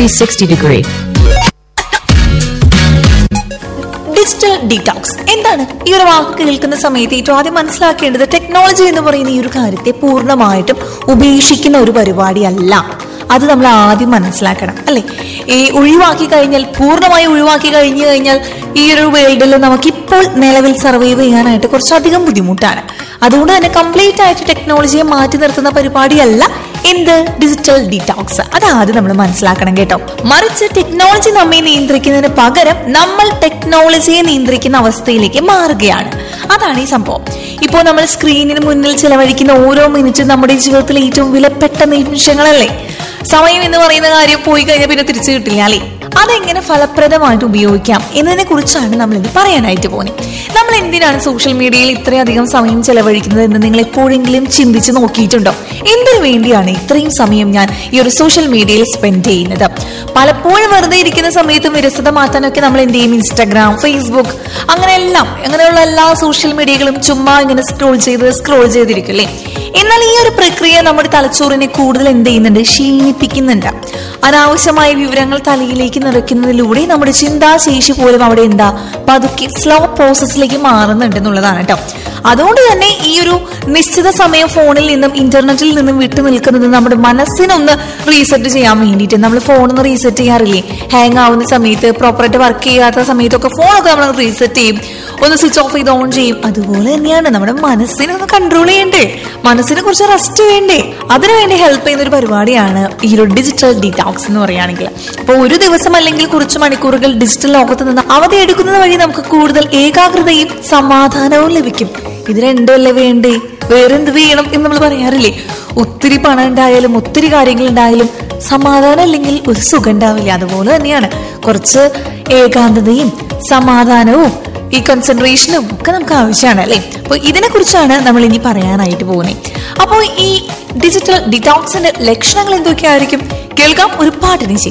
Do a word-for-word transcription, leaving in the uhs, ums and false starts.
three sixty degree. Digital detox എന്താണ്? ഈ ഒരു വാക്ക് കേൾക്കുന്ന സമയത്ത് ഏറ്റവും ആദ്യം മനസ്സിലാക്കേണ്ടത് ടെക്നോളജി എന്ന് പറയുന്ന ഈ ഒരു കാര്യത്തെ പൂർണ്ണമായിട്ടും ഉപേക്ഷിക്കുന്ന ഒരു പരിപാടിയല്ല. അത് നമ്മൾ ആദ്യം മനസ്സിലാക്കണം, അല്ലെ? ഈ ഒഴിവാക്കി കഴിഞ്ഞാൽ, പൂർണ്ണമായി ഒഴിവാക്കി കഴിഞ്ഞു കഴിഞ്ഞാൽ ഈ ഒരു വേൾഡിൽ നമുക്കിപ്പോൾ നിലവിൽ സർവൈവ് ചെയ്യാനായിട്ട് കുറച്ചധികം ബുദ്ധിമുട്ടാണ്. അതുകൊണ്ട് തന്നെ കംപ്ലീറ്റ് ആയിട്ട് ടെക്നോളജിയെ മാറ്റി നിർത്തുന്ന പരിപാടിയല്ല എന്ത് ഡിജിറ്റൽ ഡീറ്റോക്സ്. അതാദ്യം നമ്മൾ മനസ്സിലാക്കണം കേട്ടോ. മറിച്ച് ടെക്നോളജി നമ്മെ നിയന്ത്രിക്കുന്നതിന് പകരം നമ്മൾ ടെക്നോളജിയെ നിയന്ത്രിക്കുന്ന അവസ്ഥയിലേക്ക് മാറുകയാണ്. അതാണ് ഈ സംഭവം. ഇപ്പോൾ നമ്മൾ സ്ക്രീനിന് മുന്നിൽ ചിലവഴിക്കുന്ന ഓരോ മിനിറ്റും നമ്മുടെ ജീവിതത്തിലെ ഏറ്റവും വിലപ്പെട്ട നിമിഷങ്ങളല്ലേ? സമയം എന്ന് പറയുന്ന കാര്യം പോയി കഴിഞ്ഞാൽ പിന്നെ തിരിച്ചു കിട്ടില്ല, അല്ലേ? അതെങ്ങനെ ഫലപ്രദമായിട്ട് ഉപയോഗിക്കാം എന്നതിനെ കുറിച്ചാണ് നമ്മൾ ഇത് പറയാനായിട്ട് പോകുന്നത്. നമ്മൾ എന്തിനാണ് സോഷ്യൽ മീഡിയയിൽ ഇത്രയധികം സമയം ചെലവഴിക്കുന്നത് എന്ന് നിങ്ങൾ എപ്പോഴെങ്കിലും ചിന്തിച്ച് നോക്കിയിട്ടുണ്ടോ? എന്തിനു വേണ്ടിയാണ് ഇത്രയും സമയം ഞാൻ ഈ ഒരു സോഷ്യൽ മീഡിയയിൽ സ്പെൻഡ് ചെയ്യുന്നത്? പലപ്പോഴും വെറുതെ ഇരിക്കുന്ന സമയത്തും വിരസത മാറ്റാനൊക്കെ നമ്മൾ എന്ത് ചെയ്യും? ഇൻസ്റ്റാഗ്രാം, ഫേസ്ബുക്ക്, അങ്ങനെയെല്ലാം അങ്ങനെയുള്ള എല്ലാ സോഷ്യൽ മീഡിയകളും ചുമ്മാ ഇങ്ങനെ സ്ക്രോൾ ചെയ്ത് സ്ക്രോൾ ചെയ്തിരിക്കും, അല്ലേ? എന്നാൽ ഈ ഒരു പ്രക്രിയ നമ്മുടെ തലച്ചോറിനെ കൂടുതൽ എന്ത് ചെയ്യുന്നുണ്ട്? ക്ഷീണിപ്പിക്കുന്നുണ്ട്. അനാവശ്യമായ വിവരങ്ങൾ തലയിലേക്ക് നിറയ്ക്കുന്നതിലൂടെ നമ്മുടെ ചിന്താശേഷി പോലും അവിടെ എന്താ പതുക്കെ സ്ലോ പ്രോസസ്സിലേക്ക് മാറുന്നുണ്ട് എന്നുള്ളതാണ് കേട്ടോ. അതുകൊണ്ട് തന്നെ ഈ ഒരു നിശ്ചിത സമയം ഫോണിൽ നിന്നും ഇന്റർനെറ്റിൽ നിന്നും വിട്ടു നിൽക്കുന്നത് നമ്മുടെ മനസ്സിനൊന്ന് റീസെറ്റ് ചെയ്യാൻ വേണ്ടിയിട്ട്. നമ്മൾ ഫോണൊന്ന് റീസെറ്റ് ചെയ്യാറില്ലേ? ഹാങ് ആവുന്ന സമയത്ത്, പ്രോപ്പറായിട്ട് വർക്ക് ചെയ്യാത്ത സമയത്തൊക്കെ ഫോണൊക്കെ നമ്മൾ റീസെറ്റ് ചെയ്യും, ഒന്ന് സ്വിച്ച് ഓഫ് ചെയ്ത് ഓൺ ചെയ്യും. അതുപോലെ തന്നെയാണ് നമ്മുടെ മനസ്സിനൊന്ന് കൺട്രോൾ ചെയ്യണ്ടേ, മനസ്സിന് കുറച്ച് റെസ്റ്റ് വേണ്ടേ? അതിനുവേണ്ടി ഹെൽപ്പ് ചെയ്യുന്ന ഒരു പരിപാടിയാണ് ഈ ഒരു ഡിജിറ്റൽ ഡീറ്റോക്സ് എന്ന് പറയുകയാണെങ്കിൽ. അപ്പോൾ ഒരു ദിവസം അല്ലെങ്കിൽ കുറച്ച് മണിക്കൂറുകൾ ഡിജിറ്റൽ ലോകത്ത് നിന്ന് അവധി എടുക്കുന്നത് വഴി നമുക്ക് കൂടുതൽ ഏകാഗ്രതയും സമാധാനവും ലഭിക്കും. ഇത് രണ്ടുമല്ലേ വേണ്ടേ? വേറെന്ത് വേണം എന്ന് നമ്മൾ പറയാറില്ലേ? ഒത്തിരി പണം ഉണ്ടായാലും ഒത്തിരി കാര്യങ്ങൾ ഉണ്ടായാലും സമാധാനം അല്ലെങ്കിൽ ഒരു സുഖം ഉണ്ടാവില്ല. അതുപോലെ തന്നെയാണ് കുറച്ച് ഏകാന്തതയും സമാധാനവും ഈ കോൺസെൻട്രേഷനും ഒക്കെ നമുക്ക് ആവശ്യമാണ്, അല്ലെ? അപ്പോൾ ഇതിനെ കുറിച്ചാണ് നമ്മൾ ഇനി പറയാനായിട്ട് പോകുന്നത്. അപ്പോൾ ഈ ഡിജിറ്റൽ ഡിറ്റോക്സിന്റെ ലക്ഷണങ്ങൾ എന്തൊക്കെയായിരിക്കും? കേൾക്കാം ഒരു പാട്ടിന് ശേഷം.